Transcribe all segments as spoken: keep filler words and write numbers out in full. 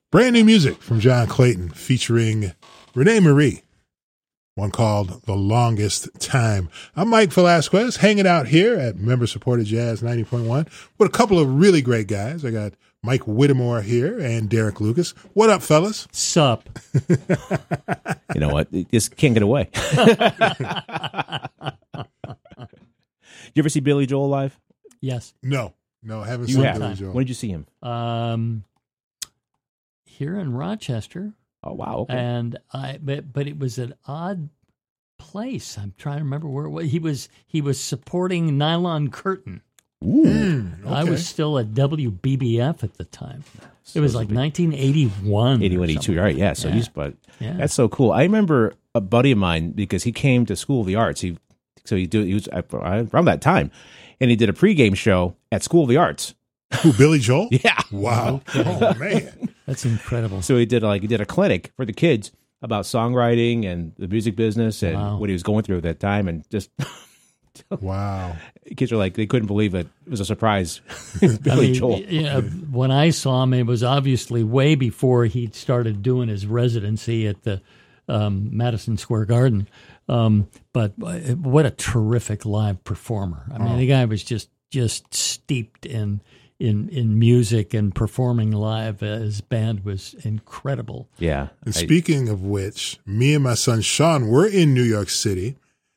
Brand new music from John Clayton featuring Renee Marie. One called The Longest Time. I'm Mike Velasquez, hanging out here at member-supported Jazz ninety point one with a couple of really great guys. I got Mike Whittemore here and Derek Lucas. What up, fellas? Sup? You know what? Just can't get away. You ever see Billy Joel live? Yes. No. No, I haven't You seen have. Billy Joel. When did you see him? Um, here in Rochester. Oh, wow. Okay. And I, but but it was an odd place. I'm trying to remember where it was. He was he was supporting Nylon Curtain. Ooh. Mm, okay. I was still at W B B F at the time. It was like nineteen eighty-one. eighty-one, eighty-two, all right, yeah. So Yeah. he's, but Yeah. that's so cool. I remember a buddy of mine, because he came to School of the Arts. He, so he, do, he was around that time, and he did a pregame show at School of the Arts. Who, Billy Joel? Yeah. Wow. Oh, man. That's incredible. So he did like he did a clinic for the kids about songwriting and the music business and Wow. what he was going through at that time, and just Wow. kids were like they couldn't believe it. It was a surprise. Billy I mean, Joel. you know, when I saw him, it was obviously way before he'd started doing his residency at the um, Madison Square Garden. Um, but what a terrific live performer! I mean, Oh. the guy was just just steeped in in in music and performing live. His band was incredible. Yeah. And I- speaking of which, me and my son Sean were in New York City,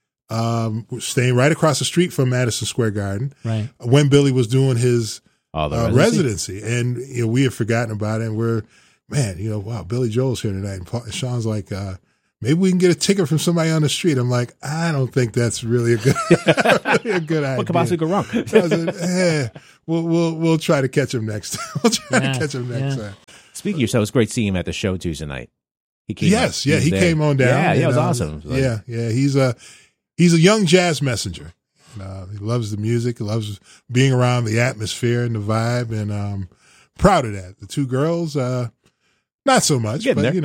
um, we're staying right across the street from Madison Square Garden Right. when Billy was doing his oh, the uh, residency? residency. And you know, we had forgotten about it. And we're, man, you know, wow, Billy Joel's here tonight. And Paul, Sean's like, uh, maybe we can get a ticket from somebody on the street. I'm like, I don't think that's really a good, really a good idea. What could possibly go wrong? So I said, eh, we'll, we'll, we'll try to catch him next time. We'll try Yeah, to catch him next yeah. time. Speaking of yourself, it was great seeing him at the show Tuesday night. He came Yes, out. yeah, he was there. came on down. Yeah, yeah, it was and, uh, awesome. It was like- yeah, yeah, he's a he's a young jazz messenger. Uh, he loves the music. He loves being around the atmosphere and the vibe, and um, proud of that. The two girls, uh, not so much, Getting but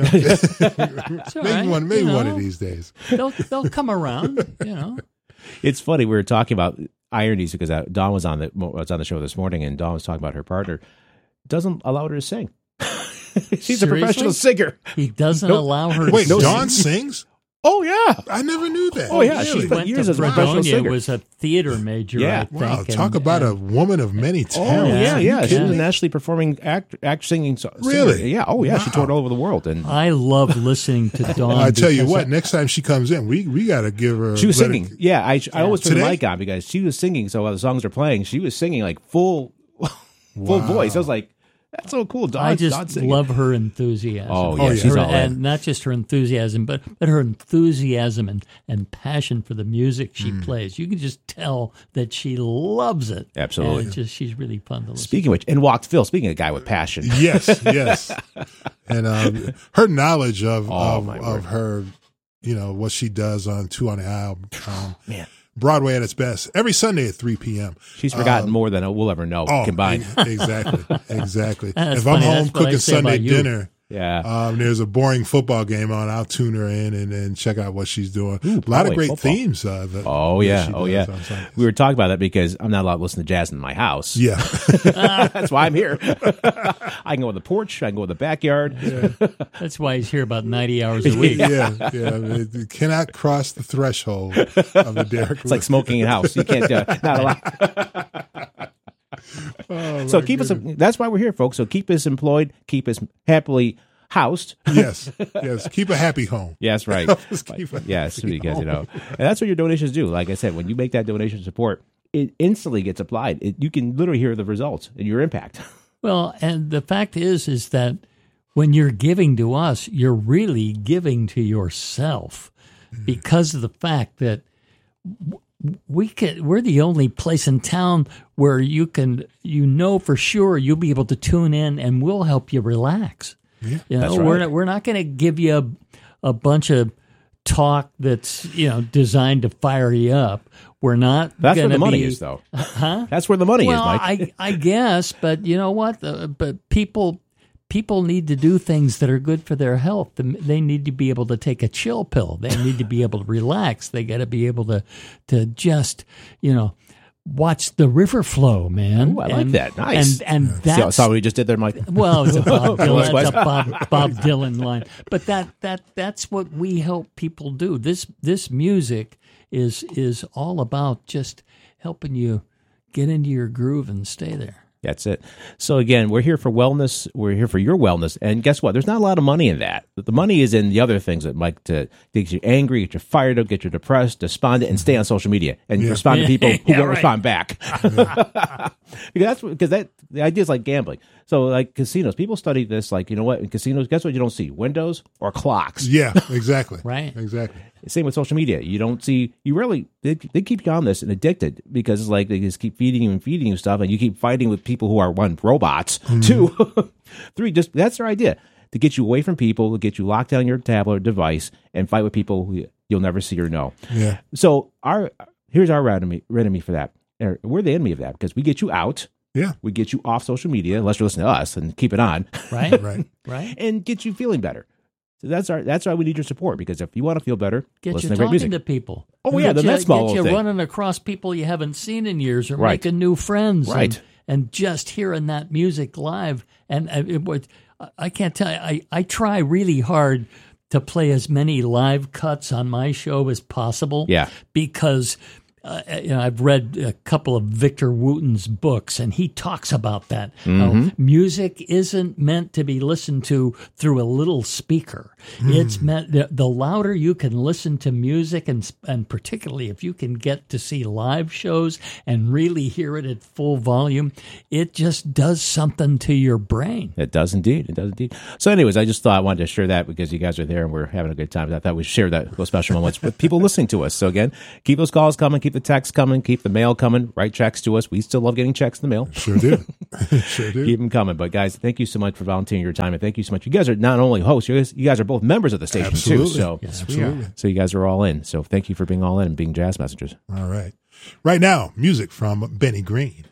there. you know, all maybe right, one, maybe you one know. of these days. They'll they'll come around. You know. It's funny. We were talking about ironies because uh, Dawn was on the was on the show this morning, and Dawn was talking about her partner doesn't allow her to sing. She's Seriously? a professional singer. He doesn't Nope. allow her. Wait, to sing. Dawn sings? Oh yeah. I never knew that. Oh, yeah, She she's- went years to as a professional Fredonia, singer. was a theater major. Yeah. I think. Wow, and- talk about a and- woman of many Oh talents. yeah, Yeah, yeah. you She's a kidding? nationally performing act, act singing. So, Really? singer. Yeah. Oh yeah. She Wow. toured all over the world, and I love listening to Dawn. I tell you because what, I- next time she comes in, we we got to give her. she was let her- singing. Yeah. I I always turn the Today? mic on because she was singing. So while the songs are playing, she was singing like full, full Wow. voice. I was like, that's so cool. Dawn, I Dawn just singing. love her enthusiasm. Oh, yeah, Her- she's all in. and not just her enthusiasm, but but her enthusiasm and, and passion for the music she Hmm. plays. You can just tell that she loves it. Absolutely. And it's just she's really fun to listen. Speaking of which, and walked Phil. Speaking of a guy with passion. Yes, yes. And um, her knowledge of Oh, of, my of word. her, you know, what she does on Two on the Aisle, um, Man, Broadway at its best, every Sunday at three p.m. she's forgotten more than we'll ever know Oh, combined. e- exactly, exactly. That's if I'm funny. home That's what I cooking say Sunday about you. dinner, Yeah. um, there's a boring football game on, I'll tune her in and, and check out what she's doing. Ooh, a lot of Broadway great football. themes. Uh, that, Oh that yeah, she oh does yeah. on Sundays. We were talking about that because I'm not allowed to listen to jazz in my house. Yeah, That's why I'm here. I can go on the porch. I can go in the backyard. That's why he's here about ninety hours a week. yeah, yeah. It, it cannot cross the threshold of the Derek. It's like smoking in a house. You can't. Uh, not allowed. Oh, So my keep goodness. us. That's why we're here, folks. So keep us employed. Keep us happily housed. Yes, yes. Keep a happy home. Yes, right. Just keep a Yes, happy because you know, home. and that's what your donations do. Like I said, when you make that donation support, it instantly gets applied. It, you can literally hear the results and your impact. Well, and the fact is, is that when you're giving to us, you're really giving to yourself because of the fact that w- we can, we're the only place in town where you can, you know, for sure you'll be able to tune in and we'll help you relax. Yeah, you know, that's right. we're not, we're not going to give you a, a bunch of talk that's, you know, designed to fire you up. We're not. That's where gonna the money be, is, though. Huh? That's where the money well, is, Mike. I I guess, but you know what? Uh, but people people need to do things that are good for their health. They need to be able to take a chill pill. They need to be able to relax. They got to be able to to just, you know, watch the river flow, man. Ooh, I like and, that. Nice. And, and See, that's saw what we just did there, Mike? well, it's a Bob Dylan, West. it's a Bob, Bob Dylan line. But that that that's what we help people do. This this music is is all about just helping you get into your groove and stay there. That's it. So again, we're here for wellness. We're here for your wellness. And guess what? There's not a lot of money in that. The money is in the other things that Mike to get you angry, get you fired up, get you depressed, despondent, and stay on social media and Yeah. respond to people who Yeah, won't right. respond back. because that's because that the idea is like gambling. So like casinos, people study this. Like, you know what? In casinos, guess what? You don't see windows or clocks. Yeah, exactly. Right. Exactly. Same with social media. You don't see, you really, they, they keep you on this and addicted because it's like they just keep feeding you and feeding you stuff, and you keep fighting with people who are, one, robots, Mm-hmm. two, three, just that's their idea, to get you away from people, to get you locked down your tablet or device and fight with people who you'll never see or know. Yeah. So our here's our enemy, enemy for that. Or we're the enemy of that because we get you out, Yeah. we get you off social media, unless you're listening to us and keep it on, Right? Right. Right? and get you feeling better. So that's our that's why we need your support, because if you want to feel better, Get listen you to great talking music. to people. Oh, yeah, Get then you, that's small Get you thing. running across people you haven't seen in years, or Right. making new friends, Right. And, and just hearing that music live. And uh, it, would- I can't tell you, I, I try really hard to play as many live cuts on my show as possible. Yeah. Because uh, you know, I've read a couple of Victor Wooten's books, and he talks about that. Mm-hmm. How music isn't meant to be listened to through a little speaker. It's meant the, the louder you can listen to music, and and particularly if you can get to see live shows and really hear it at full volume, it just does something to your brain. It does indeed. It does indeed. So, anyways, I just thought I wanted to share that because you guys are there and we're having a good time. I thought we'd share that those special moments with people listening to us. So, again, keep those calls coming, keep the texts coming, keep the mail coming, write checks to us. We still love getting checks in the mail. Sure do. Sure do. Keep them coming. But, guys, thank you so much for volunteering your time, and thank you so much. You guys are not only hosts, you guys, you guys are both members of the station, Absolutely. too. So, Yes, Absolutely. so you guys are all in. So, thank you for being all in and being jazz messengers. All right. Right now, music from Benny Green.